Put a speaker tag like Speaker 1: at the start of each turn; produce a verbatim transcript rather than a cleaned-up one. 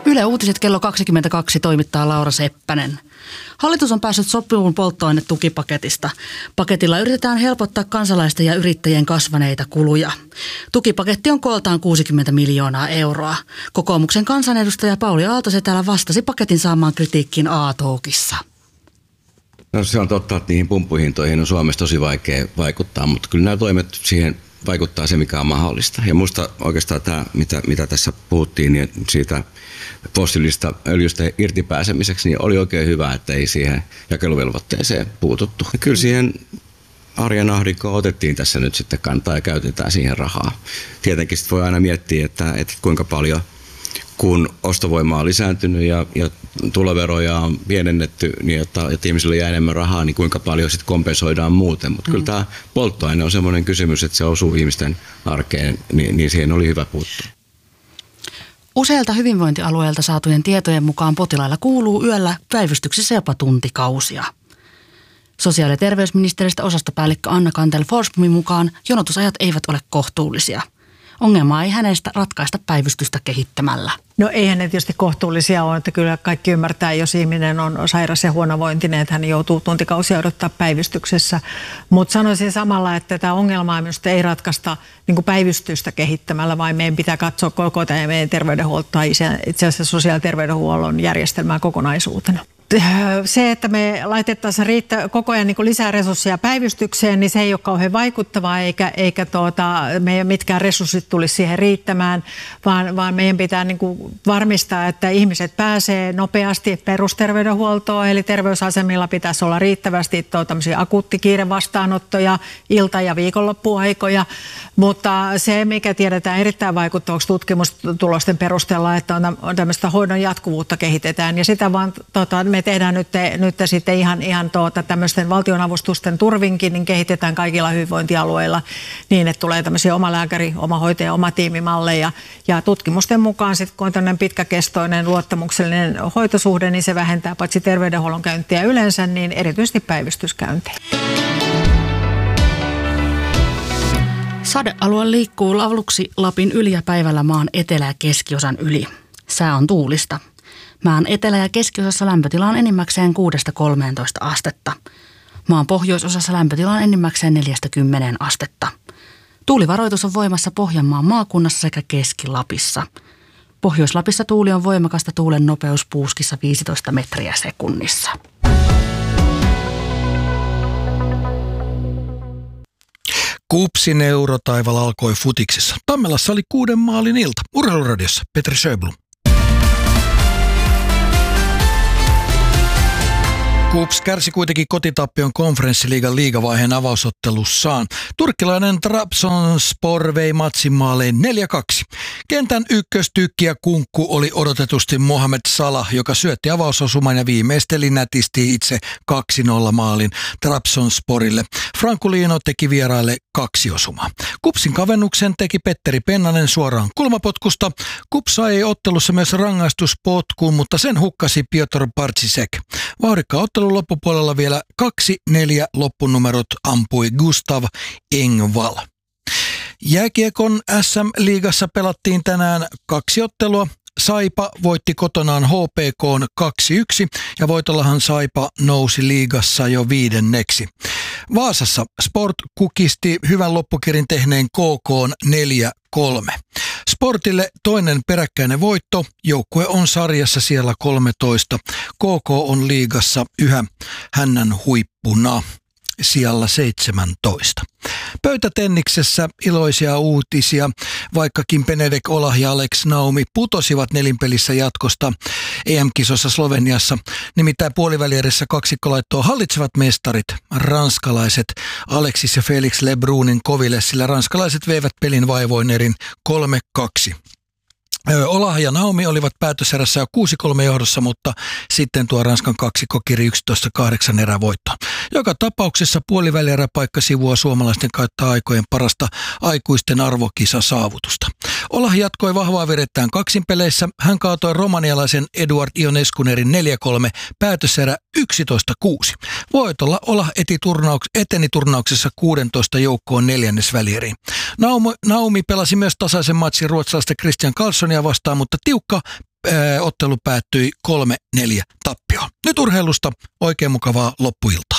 Speaker 1: Yle Uutiset kello kaksikymmentäkaksi toimittaa Laura Seppänen. Hallitus on päässyt sopimuun polttoainetukipaketista. Paketilla yritetään helpottaa kansalaisten ja yrittäjien kasvaneita kuluja. Tukipaketti on kooltaan kuusikymmentä miljoonaa euroa. Kokoomuksen kansanedustaja Pauli Aalto-Setälä vastasi paketin saamaan kritiikkiin A-talkissa.
Speaker 2: No se on totta, että niihin pumppuhintoihin on Suomessa tosi vaikea vaikuttaa, mutta kyllä nämä toimet siihen vaikuttaa se, mikä on mahdollista. Ja musta oikeastaan tämä, mitä, mitä tässä puhuttiin, niin siitä fossiilista öljystä irtipääsemiseksi, niin oli oikein hyvä, että ei siihen jakeluvelvoitteeseen puututtu. Ja kyllä siihen arjen ahdinkoon otettiin tässä nyt sitten kantaa ja käytetään siihen rahaa. Tietenkin sitten voi aina miettiä, että, että kuinka paljon, kun ostovoima on lisääntynyt ja, ja tuloveroja on pienennetty, niin että, että ihmisille jää enemmän rahaa, niin kuinka paljon sitten kompensoidaan muuten. Mutta mm. kyllä tämä polttoaine on semmoinen kysymys, että se osuu ihmisten arkeen, niin, niin siihen oli hyvä puuttua.
Speaker 1: Useilta hyvinvointialueilta saatujen tietojen mukaan potilailla kuuluu yöllä päivystyksissä jopa tuntikausia. Sosiaali- ja terveysministeriöstä osastopäällikkö Anna Kantel-Forsblomin mukaan jonotusajat eivät ole kohtuullisia. Ongelmaa ei hänestä ratkaista päivystystä kehittämällä.
Speaker 3: No eihän ne tietysti kohtuullisia ole, että kyllä kaikki ymmärtää, jos ihminen on sairas ja huonovointinen, että hän joutuu tuntikausia odottaa päivystyksessä. Mutta sanoisin samalla, että tämä ongelmaa minusta ei ratkaista niin kuin päivystystä kehittämällä, vaan meidän pitää katsoa koko tämä meidän terveydenhuoltoa, itse asiassa sosiaali- ja terveydenhuollon järjestelmää kokonaisuutena. Se, että me laitettaisiin riittää koko ajan niin kuin lisää resursseja päivystykseen, niin se ei ole kauhean vaikuttavaa, eikä, eikä tuota, meidän mitkään resurssit tulisi siihen riittämään, vaan, vaan meidän pitää niin kuin varmistaa, että ihmiset pääsee nopeasti perusterveydenhuoltoon, eli terveysasemilla pitäisi olla riittävästi tämmöisiä akuuttikiirevastaanottoja, ilta- ja viikonloppuaikoja, mutta se, mikä tiedetään erittäin vaikuttavaksi tutkimustulosten perusteella, että on, on tämmöistä hoidon jatkuvuutta kehitetään, ja sitä vaan tota, me tehdään nyt, nyt sitten ihan, ihan tuota, tämmöisten valtionavustusten turvinkin, niin kehitetään kaikilla hyvinvointialueilla niin, että tulee tämmöisiä oma lääkäri, oma hoitaja, oma tiimimalleja. Ja tutkimusten mukaan sitten, kun on tämmöinen pitkäkestoinen luottamuksellinen hoitosuhde, niin se vähentää paitsi terveydenhuollon käyntiä yleensä, niin erityisesti päivystyskäyntejä.
Speaker 1: Sadealue liikkuu aluksi Lapin yli ja päivällä maan etelä- ja keskiosan yli. Sää on tuulista. Maan etelä- ja keskiosassa lämpötila on enimmäkseen kuudesta kolmeentoista astetta. Maan pohjoisosassa lämpötila on enimmäkseen neljästä kymmeneen astetta. Tuulivaroitus on voimassa Pohjanmaan maakunnassa sekä Keski-Lapissa. Pohjois-Lapissa tuuli on voimakasta, tuulen nopeus puuskissa viisitoista metriä sekunnissa.
Speaker 4: KuPSin eurotaival alkoi futiksessa. Tammelassa oli kuuden maalin ilta. Urheiluradiossa Petri Sjöblom. KuPS kärsi kuitenkin kotitappion konferenssiliigan liigavaiheen avausottelussaan. Turkkilainen Trabzonspor vei matsin maalein neljä kaksi. Kentän ykköstykki ja kunkku oli odotetusti Mohamed Salah, joka syötti avausosuman ja viimeisteli nätisti itse kaksi nolla maalin Trabzonsporille. Frankulino teki vieraille kaksi osumaa. KuPSin kavennuksen teki Petteri Pennanen suoraan kulmapotkusta. KuPS sai ottelussa myös rangaistuspotkuun, mutta sen hukkasi Piotr Bartsisek. Vauhdikka ottelun loppupuolella vielä kaksi neljä loppunumerot ampui Gustav Engvall. Jääkiekon S M-liigassa pelattiin tänään kaksi ottelua. Saipa voitti kotonaan H P K:n kaksi yksi ja voitollahan Saipa nousi liigassa jo viidenneksi. Vaasassa Sport kukisti hyvän loppukirin tehneen K K:n neljä kolme. Sportille toinen peräkkäinen voitto. Joukkue on sarjassa siellä kolmetoista. K K on liigassa yhä hännän huippuna sijalla seitsemäntoista. Pöytätenniksessä iloisia uutisia, vaikkakin Benedek Olah ja Alex Naumi putosivat nelinpelissä jatkosta E M-kisossa Sloveniassa. Nimittäin puolivälierissä kaksikko laittoi hallitsevat mestarit, ranskalaiset Alexis ja Felix Lebrunin koville, sillä ranskalaiset veivät pelin vaivoin erin kolme kaksi. Olah ja Naumi olivat päätöserässä jo kuusi kolme johdossa, mutta sitten tuo Ranskan kaksikko kiri yksitoista kahdeksan erävoittoa. Joka tapauksessa puolivälieräpaikka sivua suomalaisten kautta aikojen parasta aikuisten arvokisasaavutusta. Olah jatkoi vahvaa virettään kaksinpeleissä. Hän kaatoi romanialaisen Eduard Ionescunerin neljä kolme, päätöserä yksitoista kuusi. Voitolla Olah eti turnauks, eteni turnauksessa kuusitoista joukkoon neljännesvälieriin. Naumi, Naumi pelasi myös tasaisen matsin ruotsalaista Christian Karlssonia vastaan, mutta tiukka ää, ottelu päättyi kolme neljä tappioon. Nyt urheilusta oikein mukavaa loppuiltaa.